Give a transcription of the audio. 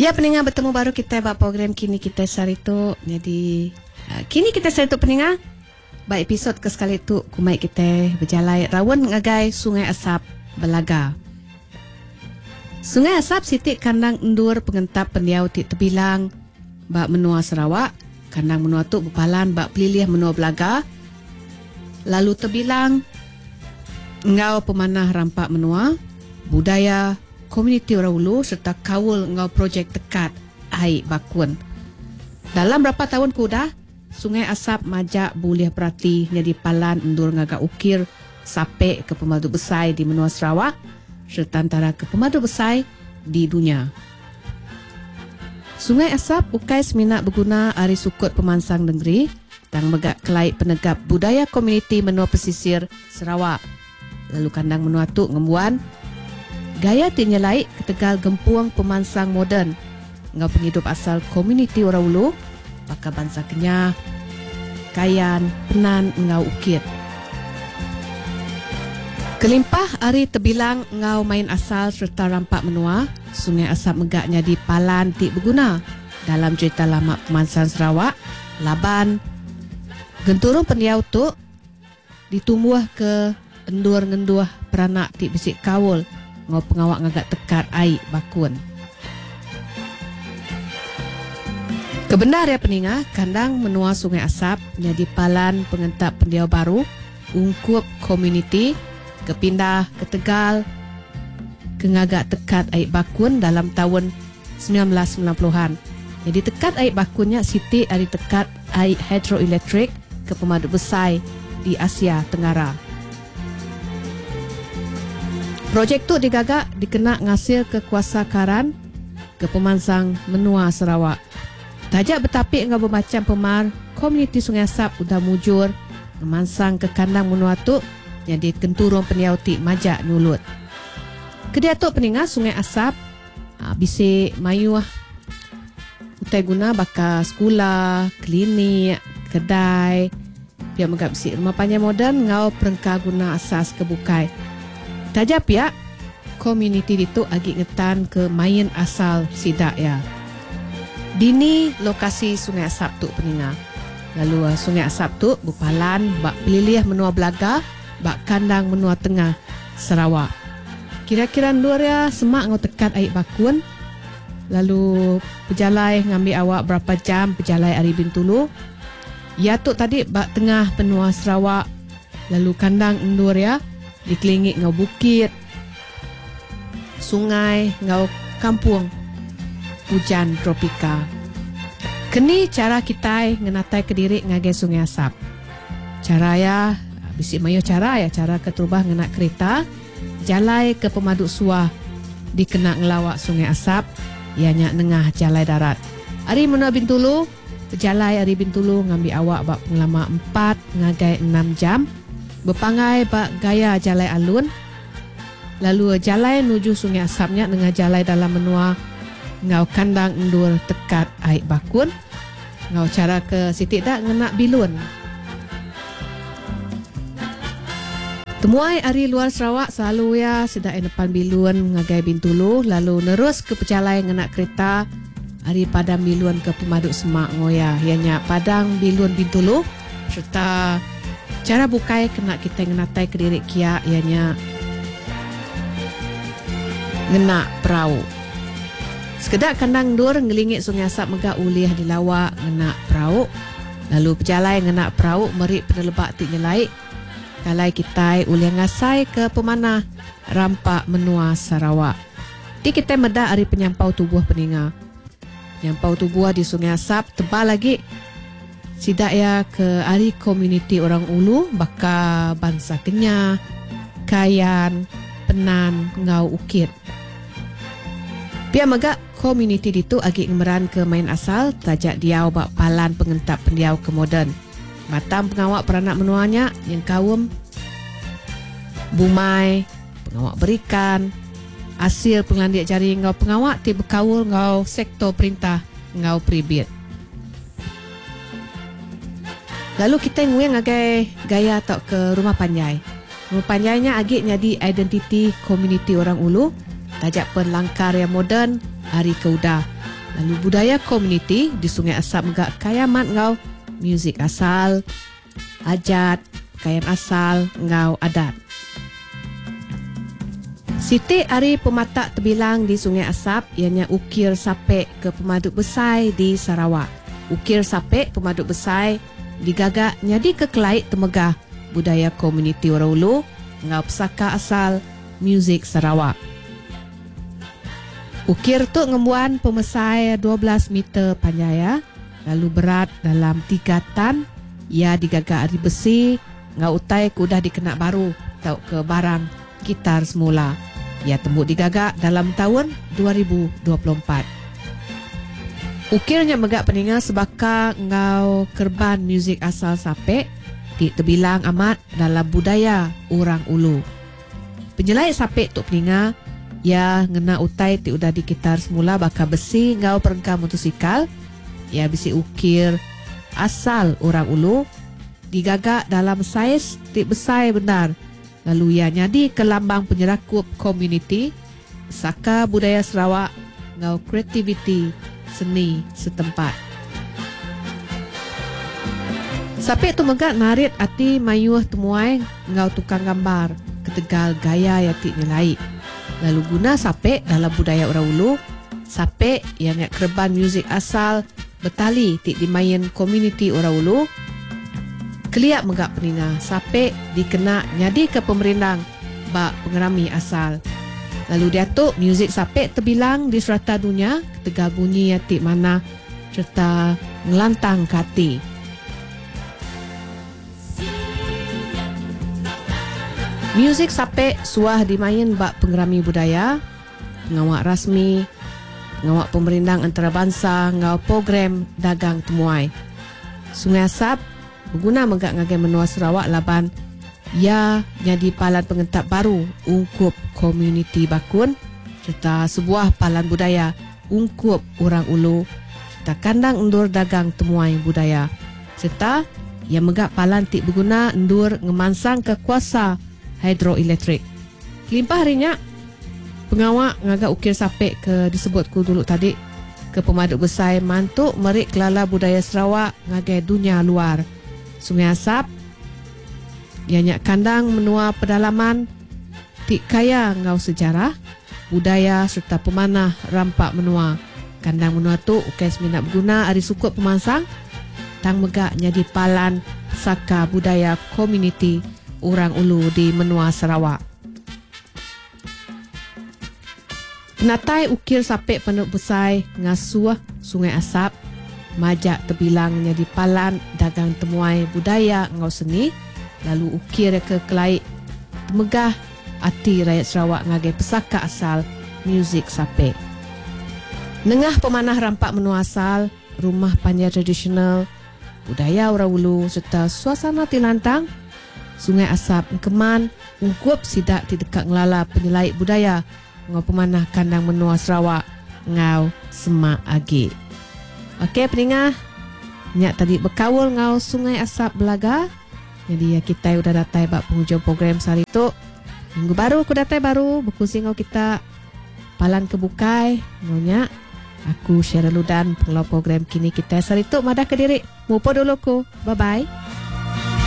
Ya, pendengar, bertemu baru kita buat program Kini Kita Sarituk. Jadi, Kini Kita Sarituk pendengar. Baik episod ke sekali tu, kumai kita berjalan rawan ngagai Sungai Asap Belaga. Sungai Asap sitik kandang endur pengentap pendiau tik terbilang bak menua Sarawak. Kandang menua tu berpalan bak pelilih menua Belaga. Lalu terbilang ngau pemanah rampak menua, budaya komuniti orang ulu serta kawul ngau projek tekat air bakun. Dalam berapa tahun kuda, Sungai Asap majak boleh perhati jadi palan endur ngagak ukir sampai ke pemadu besar di menua Sarawak serta antara ke pemadu besar di dunia. Sungai Asap ukai seminat berguna ari sukut pemansang negeri dan megak kelait penegap budaya komuniti menua pesisir Sarawak. Lalu kandang menua tu ngembuan gaya tinyelai ketegal gempuang pemansang moden ngau penghidup asal komuniti orang ulu pakar bangsa Kenyah, Kayan, Penan ngau ukit. Kelimpah ari terbilang ngau main asal serta rampak menua, Sungai Asap megaknya di palan tik berguna dalam cerita lama pemansang Sarawak. Laban genturung pendiau tu ditumbuh ke endur-ngenduh peranak tik bisik kawul ngau pengawak ngagak tekat air bakun. Kebenar ya peningah, kandang menua Sungai Asap jadi palan pengentap pendiau baru ungkup komuniti kepindah ke Tegal ke ngagak tekat air bakun dalam tahun 1990-an. Jadi tekat air bakunnya siti ari tekat air hidroelektrik ke pemadu besar di Asia Tenggara. Projek tu digagak dikena ngasil ke kuasa karan ke pemansang menua Sarawak. Tajak bertapik dengan bermacam pemar, komuniti Sungai Asap udah mujur ngemansang ke kandang menua tu jadi kenturung pendiau tik majak nyulut. Kedia tu peningat Sungai Asap bisik mayu utai guna bakal sekolah, klinik, kedai, pihak megap bisik rumah panjang moden ngau perengkah guna asas kebukai. Tajak pihak komuniti itu agi ngetan ke main asal sidak ya. Dini lokasi Sungai Asap tu peningat. Lalu Sungai Asap tu berpalan bak pelilih menua Belaga, bak kandang menua tengah Sarawak. Kira-kira luar ya semak ngau tekat air bakun. Lalu berjalai ngambil awak berapa jam berjalai ari Bintulu. Ya tu tadi bak tengah benua Sarawak. Lalu kandang endur ya dikelingik ngau bukit, sungai, ngau kampung hujan tropika. Kini cara kita ngenatai kediri ngagai Sungai Asap. Cara ya bisik mayo cara keterubah ngenak kereta jalai ke pemaduk suah dikena ngelawak Sungai Asap ianya nengah jalai darat. Ari menua Bintulu, berjalai ari Bintulu ngambil awak bak pengelama 4 ngagai 6 jam. Berpangai bak gaya jalai alun. Lalu jalai nuju Sungai Asapnya dengan jalai dalam menua ngau kandang endur tekat air bakun. Ngau cara ke sitik dak ngenak bilun. Temuai ari luar Sarawak selalu ya sedak depan bilun ngagai Bintulu. Lalu nerus ke pejalai ngenak kereta ari Padang Bilun ke Pemaduk Semak ngoya. Ianya Padang Bilun Bintulu serta cara bukai kena kita ngenatai ke diri kia ianya ngena perahu. Sekedar kandang dur ngelingit Sungai Asap megak ulih dilawak ngena perahu. Lalu pejalai ngena perahu merik penelebak tik nyelai. Kalai kita ulih ngasai ke pemanah rampak menua Sarawak. Di kita medak ari penyampau tubuh peninga. Penyampau tubuh di Sungai Asap tebal lagi. Sidak ya ke ari komuniti orang ulu baka bangsa Kenyah, Kayan, Penan, ngau ukit. Pihak megak komuniti itu agi ngemeran ke main asal tajak diau bak palan pengentap pendiau ke moden. Batam pengawak peranak menuanya yang kawum bumai, pengawak berikan, asil penglandik jari ngau pengawak ti berkawul ngau sektor perintah ngau pribit. Lalu kita nguyen ngagai gaya atau ke rumah panjai. Rumah panjainya agak jadi identiti komuniti orang ulu. Tajak pun langkar yang moden hari keudah. Lalu budaya komuniti di Sungai Asap megak kayamat ngau muzik asal, ajat, pakaian asal ngau adat. Siti ari pematak terbilang di Sungai Asap ianya ukir sapek ke Pemaduk Besai di Sarawak. Ukir sapek Pemaduk Besai digagak nyadi kekelait temegah budaya komuniti orang Ulu ngau pesaka asal muzik Sarawak. Ukir tu ngembuan pemesai 12 meter panjaya, lalu berat dalam 3 tan. Ia digagak dari besi, ngau utai kudah dikenak baru tau ke barang gitar semula. Ia tembuk digagak dalam tahun 2024. Ukirnya megak peningal sebaka ngau kerban muzik asal sapek terbilang amat dalam budaya orang Ulu. Penyelai sapek tu peningal ia ngena utai ti udah di gitar semula baka besi ngau perengkam motosikal. Ia bisi ukir asal orang Ulu digagak dalam saiz ti besar benar. Lalu ia nyadi ke lambang penyerakup komuniti saka budaya Sarawak ngau kreativiti seni setempat. Sapek tu megak narit ati mayuh temuai ngau tukang gambar ketegal gaya yati nyelai. Lalu guna sapek dalam budaya orang Ulu, sapek yang nak kerban muzik asal betali tik dimain komuniti orang Ulu. Keliak megak peninga, sapek dikena nyadi ke pemerintah bak pengerami asal. Lalu diatuk muzik sapek terbilang di serata dunia ketegal bunyi yatik mana serta ngelantang kati. Muzik sapek suah dimain bak pengerami budaya, pengawak rasmi, pengawak pemerintah antarabangsa ngau program dagang temuai. Sungai Asap berguna megak ngagai menua Sarawak laban ia jadi palan pengetap baru ungkup komuniti bakun serta sebuah palan budaya ungkup orang Ulu serta kandang endur dagang temuai budaya serta ia megak palan tik berguna endur ngemansang ke kuasa hidroelektrik. Kelimpah harinya pengawak ngagak ukir sapek ke disebutku dulu tadi ke Pemaduk Besai mantuk merik kelala budaya Sarawak ngagai dunia luar. Sungai Asap ianya kandang menua pedalaman tik kaya ngau sejarah, budaya serta pemanah rampak menua. Kandang menua tu ukai seminat berguna ari sukup pemansang tang megak nyadi palan saka budaya komuniti orang Ulu di menua Sarawak. Penatai ukir sapek Pemaduk Besai ngasuh Sungai Asap majak terbilang nyadi palan dagang temuai budaya ngau seni. Lalu ukir ke kelait megah ati rakyat Sarawak ngagai pesaka asal muzik sapek. Nengah pemanah rampak menua asal, rumah panjai tradisional, budaya orang Ulu serta suasana tilantang, Sungai Asap Keman ungkup sidak di dekat ngelala penyelait budaya ngau pemanah kandang menua Sarawak ngau semak agi. Okey peningah, nyak tadi berkawal ngau Sungai Asap Belaga. Jadi ya kita udah datai bak penghujung program sehari tu. Minggu baru aku datai baru berkongsi ngau kita palan kebukai ngaunya. Aku Sheryl Ludan pengelola program kini kita sehari tu madah ke diri. Mupo dulu ku. Bye bye.